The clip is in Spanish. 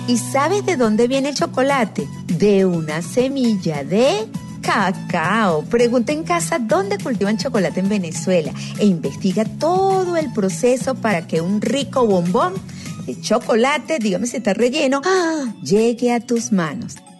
¿Y sabes de dónde viene el chocolate? De una semilla de cacao. Pregunta en casa dónde cultivan chocolate en Venezuela e investiga todo el proceso para que un rico bombón de chocolate, dígame si está relleno, llegue a tus manos.